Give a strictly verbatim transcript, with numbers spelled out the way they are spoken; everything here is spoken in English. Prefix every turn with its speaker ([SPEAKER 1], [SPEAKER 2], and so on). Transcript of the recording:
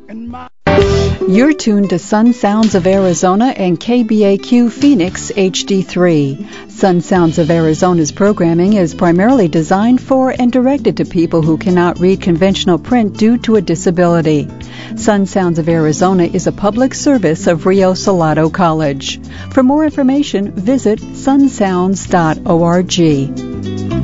[SPEAKER 1] And my
[SPEAKER 2] You're tuned to Sun Sounds of Arizona and K B A Q Phoenix H D three. Sun Sounds of Arizona's programming is primarily designed for and directed to people who cannot read conventional print due to a disability. Sun Sounds of Arizona is a public service of Rio Salado College. For more information, visit sun sounds dot org.